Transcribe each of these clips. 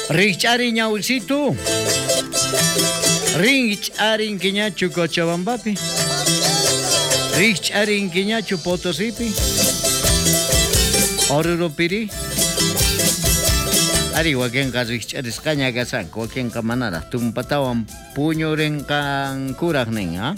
Richari ñawsitu. Richari kiñachu Cochabambapi. Richari kiñachu Potosipi. Oruro piri. Ari wakenka richari skaña gasan, wakenka manara. Tumpatawan puño renkan kuragnen, ¿ah?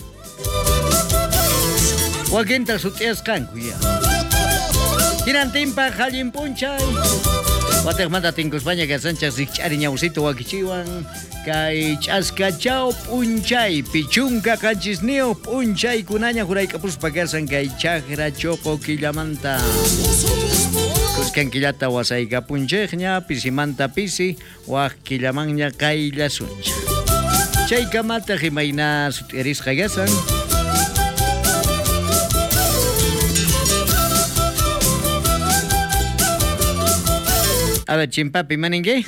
Wakenta sutias kanku ya. Kinantimpa halin punchay. Watek manda tinkuspaña gasan chas richari ñawsito wakichiwan. Kay chaskachao punchay pichunka kanchisnio punchay kunaña juraykapuspa gasan kay chakra choco killamanta. Kuskan killata wasayka punchejña pisimanta pisi waq killamanña kaylla suncha. Chaykamata rimayna sutirisqa gasan. A ver, chimpapi maningue.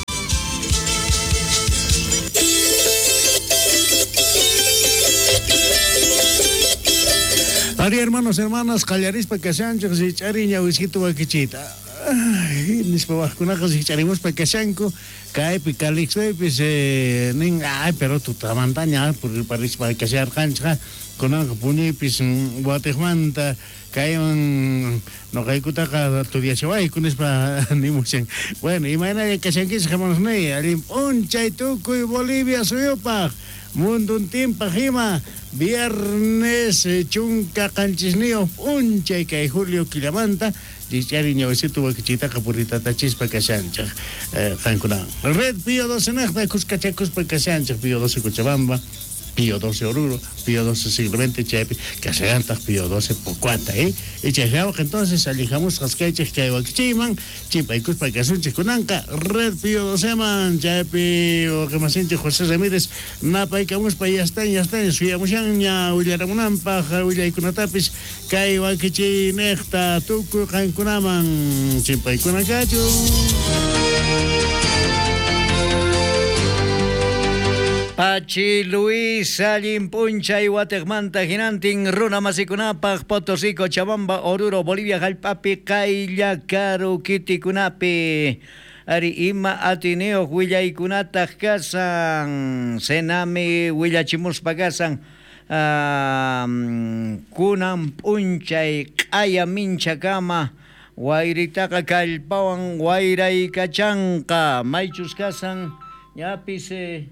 Ari, hermanos, hermanas, callarispa que sean chariña whisquito waquichita. Ay, nispa wakunajas y charimos pa que seanco, cae picalix, pues, ay, pero tu tramantaña, por el país para que sea arcancha, con algo puni, pues, guatejmanta, cae un, no cae cutaca, tu día se va y con espa ni muchen. Bueno, imagina que sean que se jamás no hay, alim, uncha y tuco y Bolivia, suyo pa. Mundo un tiempo, Jima, viernes, chunca, canchisnio, uncha y que Julio Quilamanta, Dichari ñawisitu wakichita kapurita tachispa kasancha, Cancuna. Red Pío 12 Nejta, Cuscachacus pa kasancha, Pío 12 Cochabamba, Pío 12 Oruro, Pío 12 siglo XX, Chepi, Casagantas, Pío 12 Pocuata, Y chajao que entonces alijamos casqueches que hay wakichiman, Chipa y Cuspa Casunche Kunanka, Red Pío 12 Man, Chepi, o que más José Ramírez, Napa y Camus pa ya están, Suyamushaña, Ullaramunampa, Ulla y Kunatapis, Kai wakichi Nejta, Tuku, Cancunaman, Chipa y Kunacacho. Pachi Luis Allin Punchay Wategmanta Ginantin Runa Masikunapaj Potosí Cochabamba Oruro Bolivia Jalpapi Kaylla Karu Kitikunapi Ari ima Atineo Huillaykunataj kasan Senami Huillachimuspa kasan Kunan Punchay Kaya Minchakama Wairitaqa kallpawan Wairaykachanqa Maychus kasan Yapise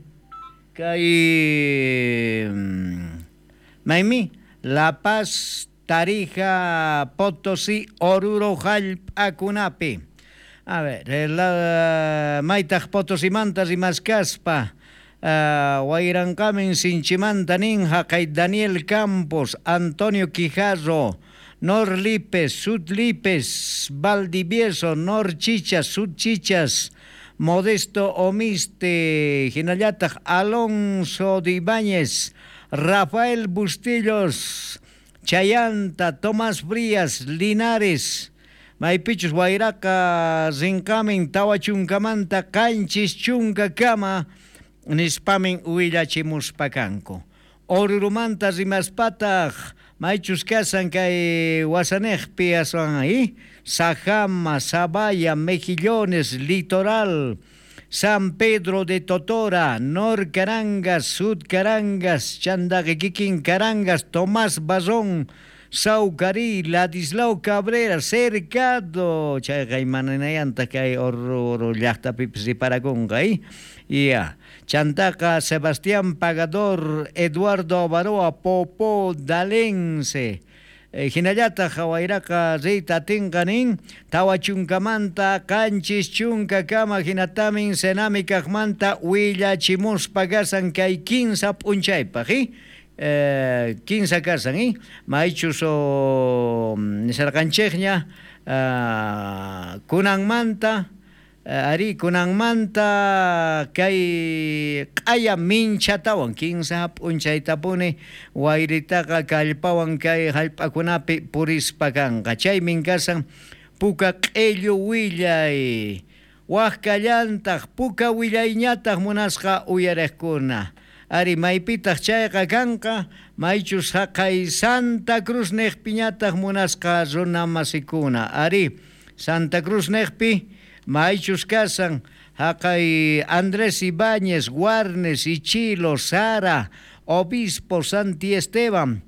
Kay Maimi, La Paz, Tarija, Potosí, Oruro, Jalpakunapi. A ver, Maitaj Potosí Mantas y Mascaspa, Guairancamen, Sinchimanta, Ninja, Kay Daniel Campos, Antonio Quijarro, Nor Lipes, Sud Lipes, Valdivieso, Nor Chichas, Sud Chichas, Modesto Omiste, Ginallatag Alonso de Ibáñez, Rafael Bustillos, Chayanta, Tomás Frías, Linares, Maipichus, Guairaca, Zincamen, Tawachunkamanta, Canchis, Chuncacama, Nispamen, Huillachimuspacanco. Orurumantas y Maspatag, Maichus Casan, Kay Guasanejpi, Asan ahí. Sajama, Zabaya, Mejillones, Litoral, San Pedro de Totora, Nor Carangas, Sud Carangas, Chandaguequiquín Carangas, Tomás Bazón, Saucarí, Ladislao Cabrera, Cercado, Chagaymanayanta, que hay horror, Yachta Pips y Paragonga, ya, Chantaca, Sebastián Pagador, Eduardo Avaroa, Popó, Dalense, Hinallata, Hawairaka, Zeta Tinganin, Tawachunkamanta, Canchis Chunca, Kama, Hinatamin, Senami Kajmanta, Huilla, Chimus, Pagasan, que hay 15 punchaipa, 15 casan, Maichus o Nisarcanchegna, Kunangmanta, Ari kunangmanta kay kaya minchatawan 15 punchaytapuni wayritaqa kallpawan kay hallp'akunapi purispakanqa chay minkasan puka q'illu willay waqkallantaq puka willayñataq munasqa uyariqkuna ari maypitaq chayqa kanqa maychus haqay Santa Cruz neqpiñataq munasqa runa masikuna ari Santa Cruz neqpi Maichus kasan Haqay Andrés Ibáñez, Guarnes, Ichilo, Sara, Obispo, Santi Esteban,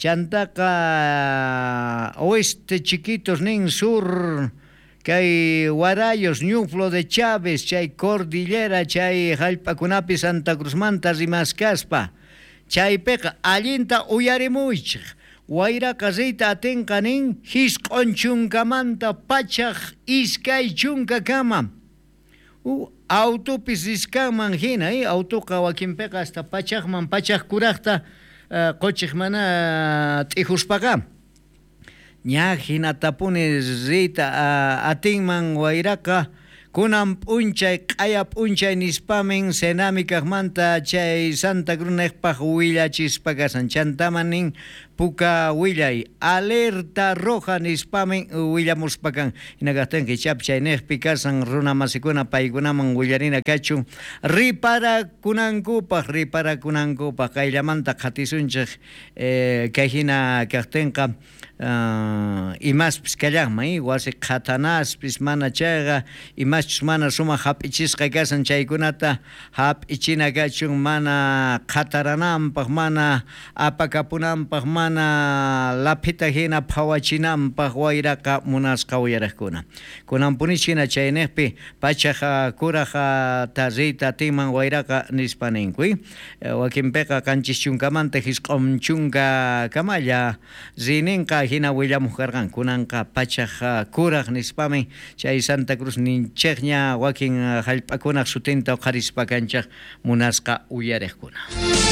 Chantaca, Oeste Chiquitos, Nin Sur, Chay Guarayos, Ñuflo de Chávez, Chay Cordillera, Chay Jalpacunapi, Santa Cruz Manta, Rimascaspa, Chay Peca, Allinta Uyarimuich, Guaira Casita Atencanin, Hisconchunkamanta, Pachaj, Iskay Chunka Kama. Autopis iskaman hina, autoqa wakinpiqa hasta pachaqman pachaq kuraqta qochiqmana t'ihuspaqa. Ña hinatapuni rita atinman wayraqa kunan p'unchay q'aya p'unchay nispamin cerámicaqmanta chay Santa Cruz niqpaq willachispacasan chantamanin puka willay alerta roja nispamin willamuspakan hinaqatinki chapchay niqpi kasan runa masikuna paykunaman willarina kachun riparakunankupaq kayllamanta qhatisunchik kay hina kaqtinqa imaspis kallanman wasi qhatanaspis mana chayqa imaspis mana suma hap'ichisqa kasan chaykunata hap'ichina kachun mana qhatarananpaq mana apakapunanpaq mana lapita hina phawachinanpaq wayraqa munasqa uyaraqkuna kunanpunichina chayniqpi pachaq kuraqa tarita timan wayraqa nispaninkuy wakinpiqa kanchis chunkamanta hisq'um chunka kamalla rininqa hina willamuq karqan kunanqa pachaq kuraq nispamin chay Santa Cruz ninchikña wakin hallp'akunaq sutinta qarispakanchaq munasqa uyariqkuna.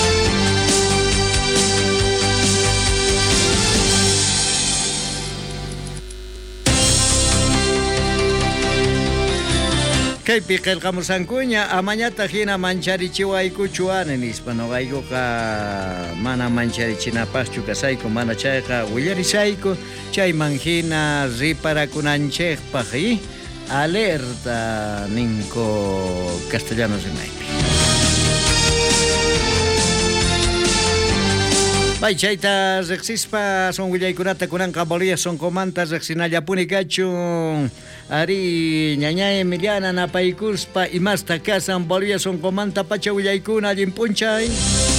Kaypi qillqamusankuña amañata hina mancharichiwaykuchuani nispa noqaykuqa mana mancharichinapaqchu kasayku mana chayqa willarisayku chayman hina riparakunanchikpaq alerta ninku castellano rimaypi. Bay chayta riqsispa son willaykunata kunanqa Bolivia son comanta riqsinallapuni kachun ari ñaña Emiliana napaykuspa imasta kasan Bolivia son comanta pacha willaykuna allin punchay.